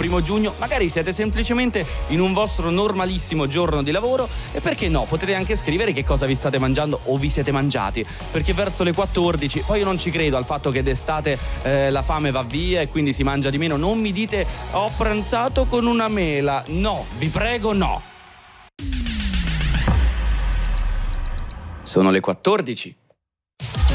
1 giugno, magari siete semplicemente in un vostro normalissimo giorno di lavoro e perché no, potete anche scrivere che cosa vi state mangiando o vi siete mangiati, perché verso le 14, poi io non ci credo al fatto che d'estate la fame va via e quindi si mangia di meno. Non mi dite ho pranzato con una mela, no, vi prego, no. Sono le 14